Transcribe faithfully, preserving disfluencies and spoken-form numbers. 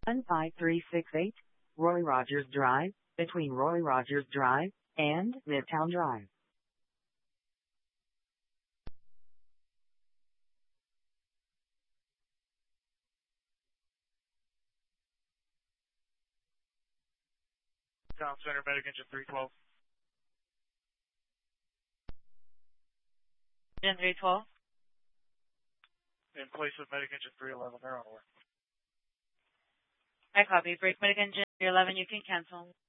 one five three six eight, Roy Rogers Drive, between Roy Rogers Drive and Midtown Drive. Town Center, Medic Engine three twelve. Engine three twelve. In place of Medic Engine three eleven, they're on order. I copy. Break Medic Engine three eleven, you can cancel.